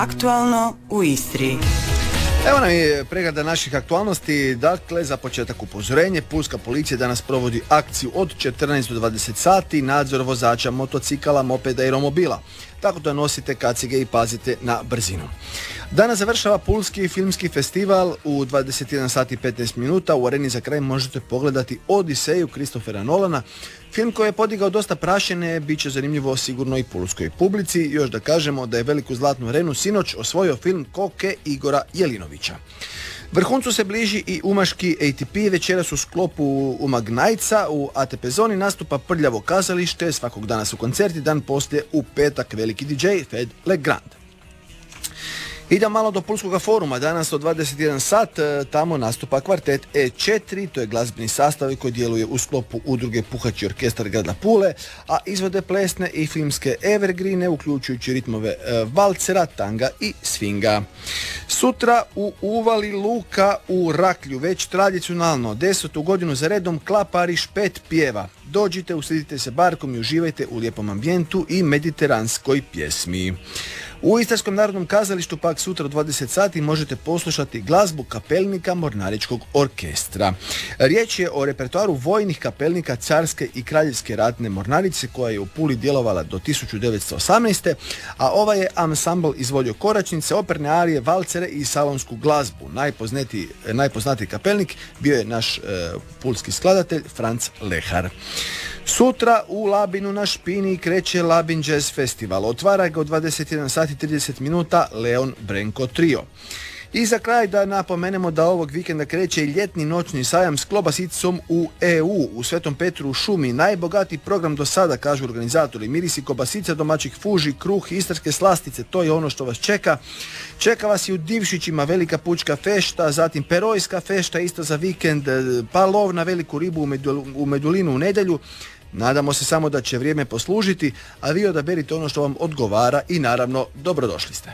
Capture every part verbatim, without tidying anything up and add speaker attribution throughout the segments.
Speaker 1: Aktualno u Istri.
Speaker 2: Evo nam je pregleda naših aktualnosti. Dakle, za početak upozorenje, pulska policija danas provodi akciju od četrnaest do dvadeset sati, nadzor vozača motocikala, mopeda i romobila. Tako da nosite kacige i pazite na brzinu. Danas završava Pulski filmski festival u dvadeset jedan sati i petnaest minuta. U areni za kraj možete pogledati Odiseju Christophera Nolana. Film koji je podigao dosta prašine, bit će zanimljivo sigurno i pulskoj publici. Još da kažemo da je veliku zlatnu arenu sinoć osvojio film Koke Igora Jelinovića. Vrhuncu se bliži i umaški A T P, večeras u sklopu Umag Nightsa u A T P zoni nastupa Prljavo kazalište, svakog dana su koncerti, dan poslije u petak veliki D J Fed Legrand. Idemo malo do Pulskog foruma, danas od dvadeset jedan sat, tamo nastupa kvartet E četiri, to je glazbeni sastav koji djeluje u sklopu udruge Puhaći orkestar grada Pule, a izvode plesne i filmske evergrine, uključujući ritmove e, valcera, tanga i svinga. Sutra u Uvali Luka u Raklju, već tradicionalno, desetu godinu za redom Klapari Špet pjeva. Dođite, usidite se barkom i uživajte u lijepom ambijentu i mediteranskoj pjesmi. U Istarskom narodnom kazalištu pak sutra u dvadeset sati možete poslušati glazbu kapelnika Mornaričkog orkestra. Riječ je o repertoaru vojnih kapelnika Carske i Kraljevske ratne mornarice koja je u Puli djelovala do tisuću devetsto osamnaeste. a ovaj je ansambl izvodio koračnice, operne arije, valcere i salonsku glazbu. Najpoznatiji, najpoznatiji kapelnik bio je naš e, pulski skladatelj Franc Lehar. Sutra u Labinu na Špini kreće Labin Jazz Festival. Otvara ga u dvadeset jedan sati i trideset minuta Leon Brenko Trio. I za kraj da napomenemo da ovog vikenda kreće i ljetni noćni sajam s kobasicom u E U u Svetom Petru u šumi. Najbogatiji program do sada, kažu organizatori. Mirisi kobasica, domaćih fuži, kruh i istarske slastice, to je ono što vas čeka. Čeka vas i u Divšićima velika pučka fešta, zatim Perojska fešta isto za vikend, pa lov na veliku ribu u Medulinu u nedjelju. Nadamo se samo da će vrijeme poslužiti, a vi odaberite ono što vam odgovara i naravno dobrodošli ste.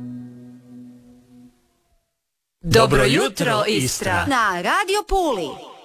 Speaker 3: Dobro jutro, Istra!
Speaker 4: Na Radio Puli.